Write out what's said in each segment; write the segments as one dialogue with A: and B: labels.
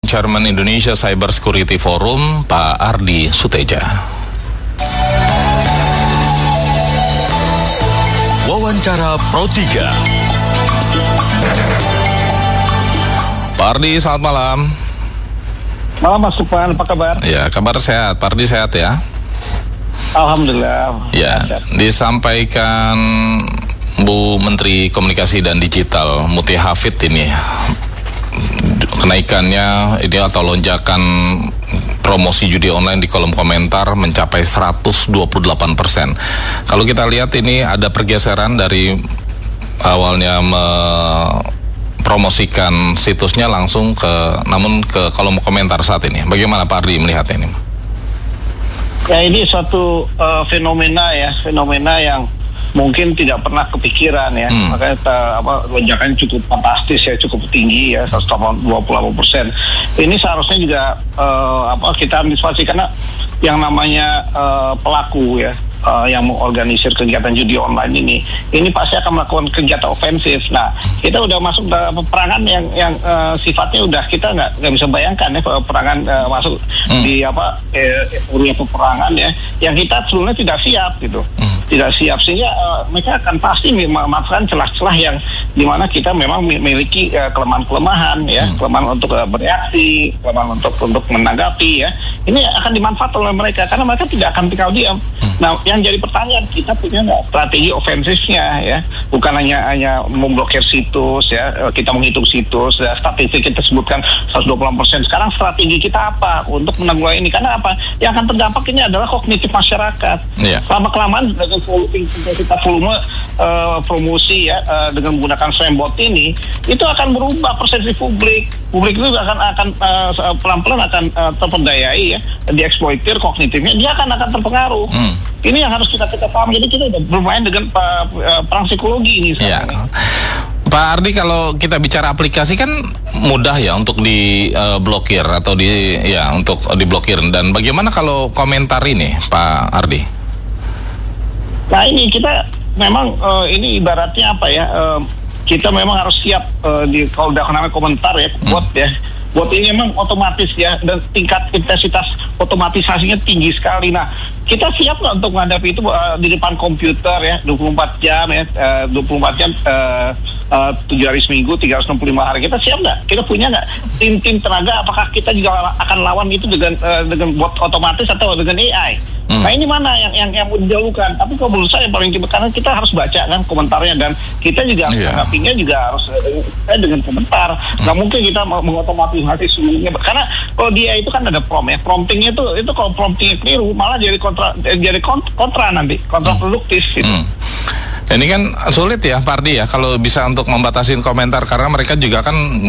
A: Chairman Indonesia Cyber Security Forum, Pak Ardi Suteja.
B: Wawancara Pro 3.
A: Pak Ardi, selamat malam.
C: Malam Mas Supran, apa kabar?
A: Ya, kabar sehat. Pak Ardi sehat ya?
C: Alhamdulillah.
A: Ya, disampaikan Bu Menteri Komunikasi dan Digital Muti Hafid ini kenaikannya ini atau lonjakan promosi judi online di kolom komentar mencapai 128%. Kalau kita lihat ini ada pergeseran dari awalnya promosikan situsnya langsung namun ke kolom komentar saat ini. Bagaimana Pak Ardi melihatnya ini?
C: Ya, ini suatu fenomena yang mungkin tidak pernah kepikiran ya. Makanya lonjakannya cukup fantastis ya, cukup tinggi ya, 128%. Ini seharusnya juga kita antisipasi karena yang namanya pelaku ya, yang mengorganisir kegiatan judi online ini pasti akan melakukan kegiatan ofensif. Nah, kita udah masuk dalam peperangan yang sifatnya udah kita nggak bisa bayangkan ya, peperangan masuk di area peperangan ya, yang kita sebelumnya tidak siap gitu. Tidak siap, sehingga mereka akan pasti memanfaatkan celah-celah yang dimana kita memang memiliki kelemahan-kelemahan ya, kelemahan untuk bereaksi, kelemahan untuk menanggapi ya. Ini akan dimanfaatkan oleh mereka karena mereka tidak akan tinggal diam. Nah, yang jadi pertanyaan, kita punya nggak strategi ofensifnya ya, bukan hanya memblokir situs ya, kita menghitung situs ya, statistik kita sebutkan 120%. Sekarang strategi kita apa untuk menanggulangi ini? Karena apa? Yang akan terdampak ini adalah kognitif masyarakat. Lama-kelamaan dengan volume promosi ya, dengan menggunakan spambot ini, itu akan berubah persepsi publik. Publik itu akan pelan-pelan akan terperdayai ya, dieksploitir kognitifnya, dia akan terpengaruh. Ini yang harus kita paham. Jadi kita udah bermain dengan perang psikologi ini sekarang.
A: Pak Ardi, kalau kita bicara aplikasi kan mudah ya untuk diblokir atau untuk diblokir. Dan bagaimana kalau komentar ini, Pak Ardi?
C: Nah, ini kita memang ini ibaratnya apa ya? Kita memang harus siap kalau udah namanya komentar ya, bot ya. Bot ini memang otomatis ya, dan tingkat intensitas otomatisasinya tinggi sekali. Nah, kita siap nggak untuk menghadapi itu di depan komputer ya, 24 jam ya, 24 jam 7 hari seminggu, 365 hari. Kita siap nggak? Kita punya nggak tim tenaga? Apakah kita juga akan lawan itu dengan bot otomatis atau dengan AI? Nah, ini mana yang mau didahulukan? Tapi kalau menurut saya paling cepat, karena kita harus baca kan komentarnya, dan kita juga menanggapinya juga harus dengan komentar. Nggak mungkin kita mengotomatisasi seluruhnya, karena kalau dia itu kan ada prompt ya, promptingnya itu kalau promptingnya keliru malah jadi kontra nanti, kontraproduktif gitu.
A: Ini kan sulit ya Pak Ardi ya, kalau bisa untuk membatasin komentar, karena mereka juga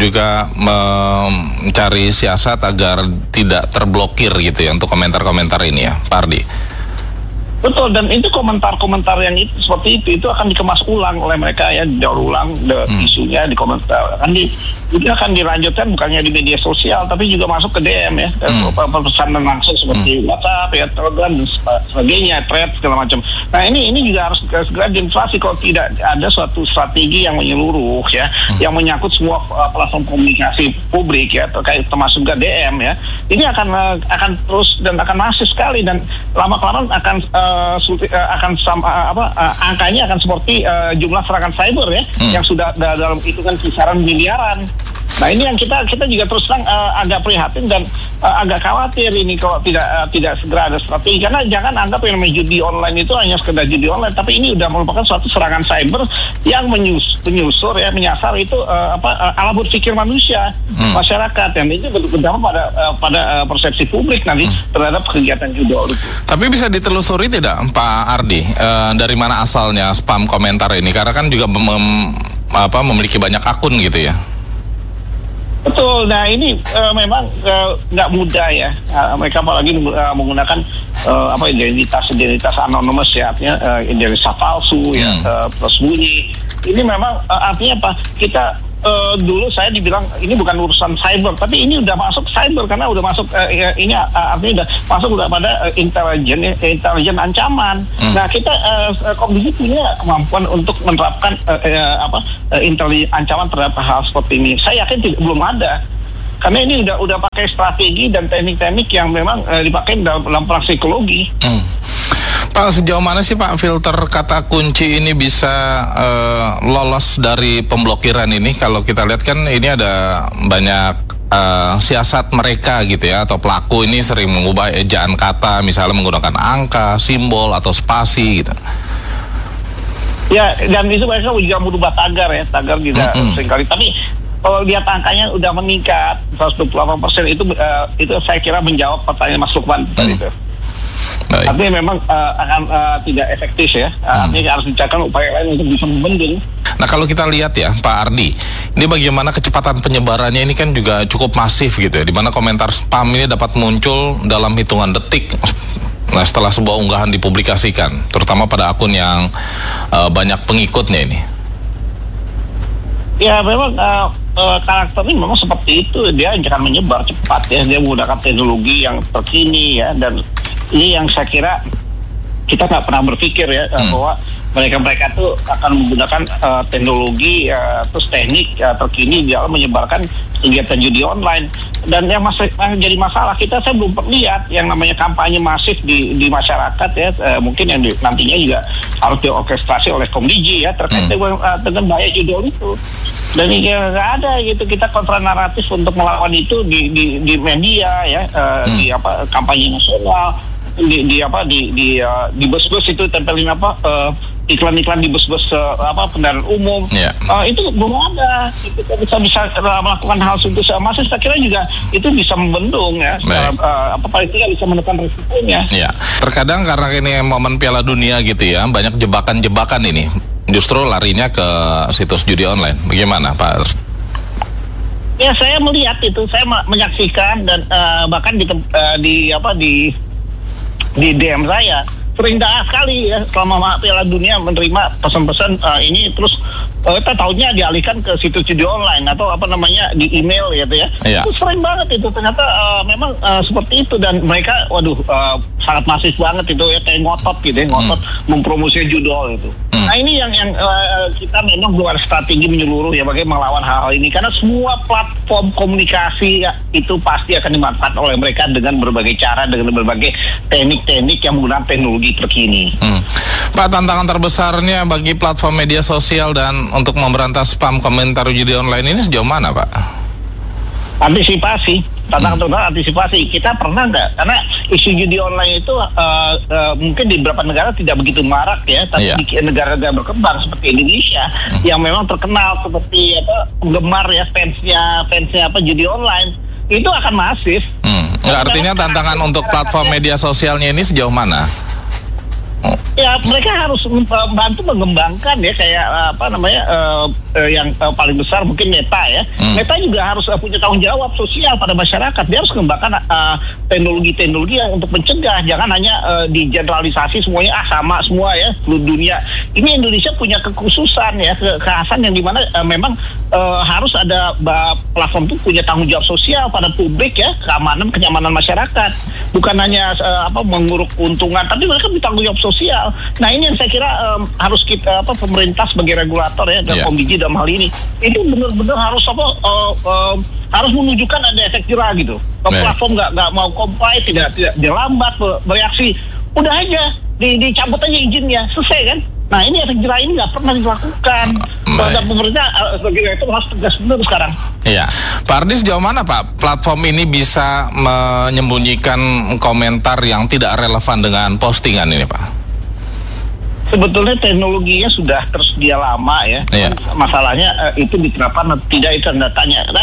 A: mencari siasat agar tidak terblokir gitu ya untuk komentar-komentar ini ya Pak Ardi.
C: Betul, dan itu komentar-komentar yang seperti itu akan dikemas ulang oleh mereka ya, didaur ulang isunya di komentar. Itu akan dilanjutkan bukannya di media sosial, tapi juga masuk ke DM ya, pesanan langsung seperti WhatsApp ya, Telegram dan sebagainya, thread segala macam. Nah, ini juga harus segera diinflasi kalau tidak ada suatu strategi yang menyeluruh ya, yang menyangkut semua platform komunikasi publik ya, termasuk ke DM ya. Ini akan terus dan akan masif sekali, dan lama-kelamaan angkanya akan seperti jumlah serangan cyber ya, yang sudah dalam hitungan kisaran miliaran. Nah, ini yang kita juga terus terang agak prihatin dan agak khawatir ini kalau tidak segera ada strategi. Karena jangan anggap yang namanya judi online itu hanya sekedar judi online, tapi ini udah merupakan suatu serangan cyber yang menyusur ya, menyasar itu alam berpikir manusia, masyarakat, yang itu berdampak pada persepsi publik nanti terhadap kegiatan judol itu.
A: Tapi bisa ditelusuri tidak Pak Ardi, dari mana asalnya spam komentar ini? Karena kan juga memiliki banyak akun gitu ya.
C: Betul, nah ini memang nggak mudah ya. Mereka apalagi menggunakan identitas anonymous ya, artinya identitas palsu ya, tersembunyi. Ini memang artinya apa? Kita dulu saya dibilang ini bukan urusan cyber, tapi ini udah masuk cyber karena udah masuk ini artinya udah pada intelijen ancaman. Nah, kita komisi punya kemampuan untuk menerapkan intelijen ancaman terhadap hal seperti ini. Saya yakin belum ada. Karena ini udah pakai strategi dan teknik-teknik yang memang dipakai dalam perang psikologi.
A: Pak, sejauh mana sih Pak filter kata kunci ini bisa lolos dari pemblokiran ini? Kalau kita lihat kan ini ada banyak siasat mereka gitu ya, atau pelaku ini sering mengubah ejaan kata, misalnya menggunakan angka, simbol, atau spasi gitu.
C: Ya, dan itu mereka juga merubah tagar ya, tagar juga seringkali. Tapi kalau lihat angkanya udah meningkat 128%, itu saya kira menjawab pertanyaan Mas Lukman tadi itu. Artinya memang akan tidak efektif ya. Artinya harus dicarikan upaya lain untuk bisa membendung.
A: Nah, kalau kita lihat ya Pak Ardi, ini bagaimana kecepatan penyebarannya ini kan juga cukup masif gitu ya, di mana komentar spam ini dapat muncul dalam hitungan detik. Nah, setelah sebuah unggahan dipublikasikan, terutama pada akun yang banyak pengikutnya ini.
C: Ya memang karakter ini memang seperti itu, dia akan menyebar cepat ya, dia menggunakan teknologi yang terkini ya, dan ini yang saya kira kita nggak pernah berpikir ya bahwa mereka tuh akan menggunakan teknologi terus teknik terkini dalam menyebarkan kegiatan judi online. Dan yang jadi masalah saya belum lihat yang namanya kampanye masif di masyarakat ya, mungkin yang nantinya juga harus diorkestrasi oleh Komdigi ya terkait dengan bahaya judi itu. Dan ini nggak ada gitu, kita kontra naratif untuk melawan itu di media ya, di kampanye nasional, di bus-bus itu tempelin iklan-iklan di bus-bus kendaraan umum. Itu belum ada. Kita bisa melakukan hal sungguh masif. Saya kira juga itu bisa membendung ya. Paling tidak bisa menekan risikonya.
A: Ya. Terkadang karena ini momen Piala Dunia gitu ya, banyak jebakan-jebakan ini. Justru larinya ke situs judi online. Bagaimana Pak?
C: Ya, saya melihat itu, saya menyaksikan dan bahkan di DM saya sering sekali ya selama Piala Dunia menerima pesan-pesan ini, terus kita tahunya dialihkan ke situs judi online atau di email gitu ya. Itu sering banget itu, ternyata memang seperti itu, dan mereka sangat masif banget itu ya, kayak ngotot gitu ya, ngotot mempromosikan judul itu. Nah ini yang kita memang belum ada strategi menyeluruh ya bagaimana melawan hal ini, karena semua platform komunikasi ya, itu pasti akan dimanfaatkan oleh mereka dengan berbagai cara, dengan berbagai teknik-teknik yang menggunakan teknologi terkini.
A: Pak, tantangan terbesarnya bagi platform media sosial dan untuk memberantas spam komentar judi online ini sejauh mana Pak?
C: Antisipasi. Tantangan terbesar antisipasi. Kita pernah nggak? Karena isu judi online itu mungkin di beberapa negara tidak begitu marak ya, tapi di negara-negara berkembang seperti Indonesia yang memang terkenal seperti penggemar ya, fansnya judi online itu akan masif.
A: Artinya tantangan untuk platform media sosialnya ini sejauh mana?
C: Ya, mereka harus membantu mengembangkan ya, kayak yang paling besar mungkin Meta ya. Meta juga harus punya tanggung jawab sosial pada masyarakat. Dia harus mengembangkan teknologi-teknologi yang untuk mencegah, jangan hanya digeneralisasi semuanya sama semua ya seluruh dunia. Ini Indonesia punya kekhususan ya, kekhasan yang dimana memang harus ada platform itu punya tanggung jawab sosial pada publik ya, kenyamanan masyarakat. Bukan hanya menguruk keuntungan, tapi mereka bertanggung jawab sosial. Nah ini yang saya kira harus kita pemerintah sebagai regulator ya, dan Komdigi dalam hal ini itu benar-benar harus harus menunjukkan ada efek jerah gitu. Platform nggak mau comply, tidak lambat bereaksi, udah aja dicabut aja izinnya, selesai kan. Nah ini efek jerah ini nggak pernah dilakukan. Dan pemerintah sebagai itu harus tegas benar sekarang.
A: Iya, Pak Ardi, sejauh mana Pak platform ini bisa menyembunyikan komentar yang tidak relevan dengan postingan ini Pak?
C: Sebetulnya teknologinya sudah tersedia lama ya. Masalahnya itu diterapkan tidak, itu datanya. Dan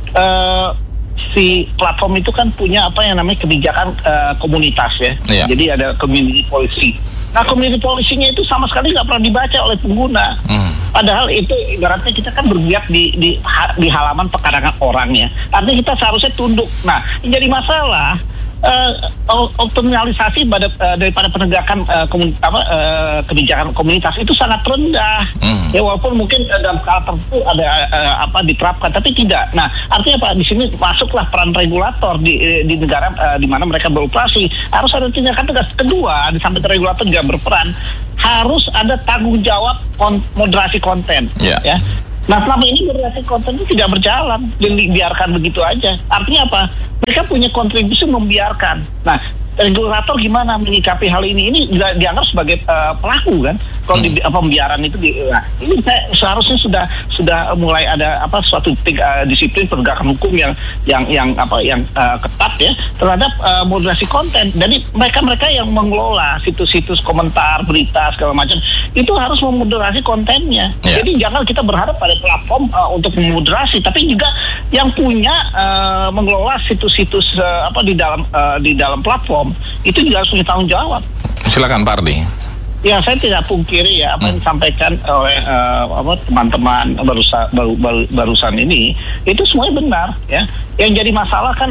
C: si platform itu kan punya yang namanya kebijakan komunitas ya. Jadi ada community policy. Nah, community policy-nya itu sama sekali nggak pernah dibaca oleh pengguna. Padahal itu ibaratnya kita kan bergerak di halaman pekarangan orang ya. Artinya kita seharusnya tunduk. Nah, yang jadi masalah optimalisasi daripada penegakan kebijakan komunitas itu sangat rendah. Ya, walaupun mungkin dalam skala tertentu ada diterapkan, tapi tidak. Nah, artinya apa? Di sini masuklah peran regulator di negara di mana mereka beroperasi. Harus ada tindakan tegas. Kedua, di samping regulator juga berperan, harus ada tanggung jawab moderasi konten. Ya. Nah, selama ini moderasi konten itu tidak berjalan, dibiarkan begitu aja. Artinya apa? Mereka punya kontribusi membiarkan. Nah, regulator gimana menyikapi hal ini? Ini dianggap sebagai pelaku kan? Kalau pembiaran itu, nah, ini seharusnya sudah mulai ada suatu disiplin penegakan hukum yang ketat ya terhadap moderasi konten. Jadi mereka yang mengelola situs-situs komentar, berita segala macam itu harus memoderasi kontennya. Yeah. Jadi jangan kita berharap pada platform untuk memoderasi, tapi juga yang punya mengelola situs-situs di dalam platform itu juga harus punya tanggung jawab.
A: Silakan Pak Ardi.
C: Ya, saya tidak pungkiri ya apa yang disampaikan oleh teman-teman barusan ini itu semuanya benar ya. Yang jadi masalah kan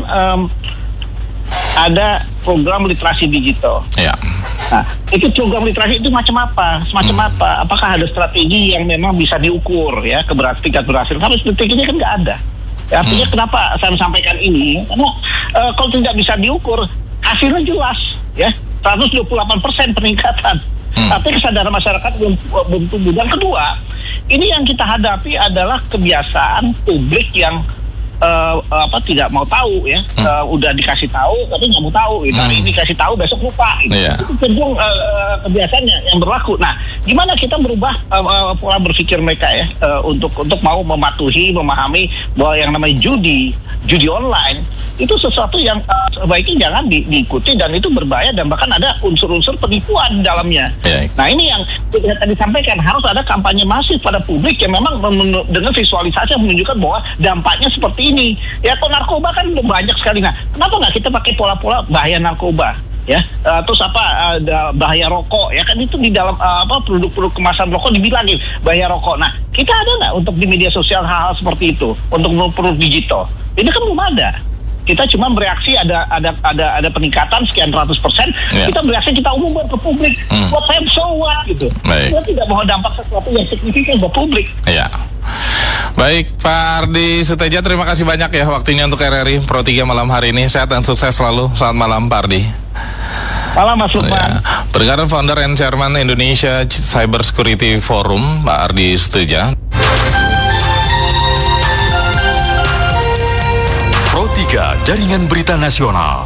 C: ada program literasi digital.
A: Ya.
C: Nah, itu program literasi itu macam apa? Semacam apa? Apakah ada strategi yang memang bisa diukur ya tingkat berhasil? Sampai detik ini kan nggak ada. Ya, artinya kenapa saya sampaikan ini? Karena kalau tidak bisa diukur, hasilnya jelas ya 128% peningkatan. Tapi kesadaran masyarakat belum tumbuh. Dan kedua, ini yang kita hadapi adalah kebiasaan publik yang tidak mau tahu ya. Udah dikasih tahu tapi nggak mau tahu. Hari ini dikasih tahu besok lupa. Itu cenderung kebiasaannya yang berlaku. Nah, gimana kita merubah pola berpikir mereka ya untuk mau mematuhi, memahami bahwa yang namanya judi online itu sesuatu yang sebaiknya jangan diikuti dan itu berbahaya dan bahkan ada unsur-unsur penipuan di dalamnya. Nah, ini yang tadi disampaikan, harus ada kampanye masif pada publik yang memang dengan visualisasi yang menunjukkan bahwa dampaknya seperti ini. Ya, kalau narkoba kan banyak sekali. Nah, kenapa nggak kita pakai pola-pola bahaya narkoba? Ya, terus bahaya rokok ya kan itu di dalam produk-produk kemasan rokok dibilangin bahaya rokok. Nah, kita ada nggak untuk di media sosial hal-hal seperti itu untuk produk digital? Ini kan belum ada. Kita cuma bereaksi ada peningkatan sekian ratus%. Kita bereaksi, kita umumkan ke publik. Buat saya so what gitu. Kita tidak mau dampak sesuatu yang signifikan buat publik.
A: Iya. Baik, Pak Ardi Suteja, terima kasih banyak ya waktunya untuk RRI Pro 3 malam hari ini. Sehat dan sukses selalu. Selamat malam, Pak Ardi.
C: Malam, Mas Lukman.
A: Pendengar, Founder and Chairman Indonesia Cyber Security Forum, Pak Ardi Suteja.
B: Pro 3 Jaringan Berita Nasional.